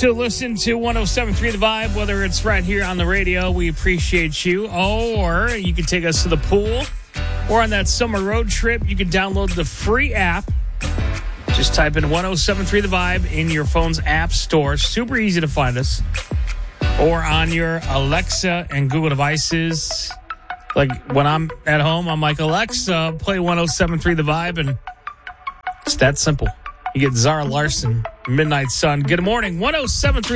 to listen to 107.3 The Vibe, whether it's right here on the radio. We appreciate you. Or you can take us to the pool. Or on that summer road trip, you can download the free app. Just type in 107.3 The Vibe in your phone's app store. Super easy to find us. Or on your Alexa and Google devices. Like when I'm at home, I'm like, Alexa, play 107.3 The Vibe. And it's that simple. You get Zara Larson, Midnight Sun. Good morning, 107.3